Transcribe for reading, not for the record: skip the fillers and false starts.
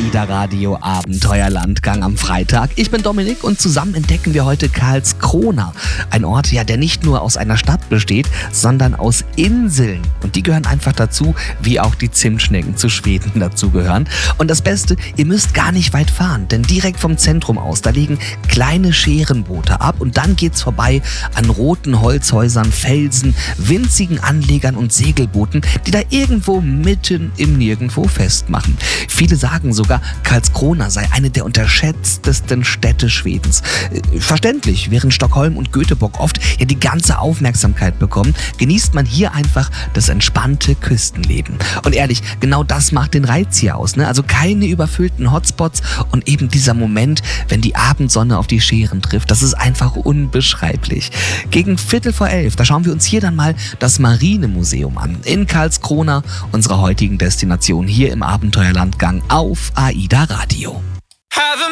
AIDA Radio Abenteuerlandgang am Freitag. Ich bin Dominik und zusammen entdecken wir heute Karlskrona. Ein Ort, der nicht nur aus einer Stadt besteht, sondern aus Inseln. Und die gehören einfach dazu, wie auch die Zimtschnecken zu Schweden dazugehören. Und das Beste, ihr müsst gar nicht weit fahren, denn direkt vom Zentrum aus, da liegen kleine Scherenboote ab und dann geht's vorbei an roten Holzhäusern, Felsen, winzigen Anlegern und Segelbooten, die da irgendwo mitten im Nirgendwo festmachen. Viele sagen sogar, Karlskrona sei eine der unterschätztesten Städte Schwedens. Verständlich, während Stockholm und Göteborg oft ja die ganze Aufmerksamkeit bekommen, genießt man hier einfach das entspannte Küstenleben. Und ehrlich, genau das macht den Reiz hier aus, ne? Also keine überfüllten Hotspots und eben dieser Moment, wenn die Abendsonne auf die Scheren trifft, das ist einfach unbeschreiblich. Gegen 11:15, da schauen wir uns hier dann mal das Marinemuseum an. In Karlskrona, unserer heutigen Destination hier im Abenteuerlandgang auf AIDA Radio.